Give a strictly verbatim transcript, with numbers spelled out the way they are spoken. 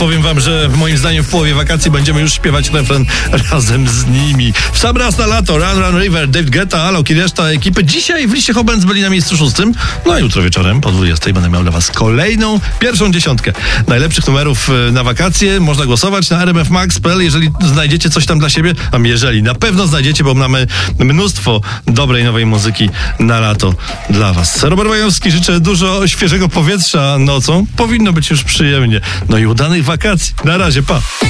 powiem wam, że moim zdaniem w połowie wakacji będziemy już śpiewać refren razem z nimi. W sam raz na lato, Run Run River, David Guetta, Alok i reszta ekipy. Dzisiaj w liście Hobens byli na miejscu szóstym. No a jutro wieczorem po dwudziestej będę miał dla was kolejną, pierwszą dziesiątkę najlepszych numerów na wakacje. Można głosować na r m f max kropka p l, jeżeli znajdziecie coś tam dla siebie. A jeżeli, na pewno znajdziecie, bo mamy mnóstwo dobrej, nowej muzyki na lato dla was. Robert Majowski, życzę dużo świeżego powietrza nocą. Powinno być już przyjemnie. No i udanych wakacji. Na razie, pa!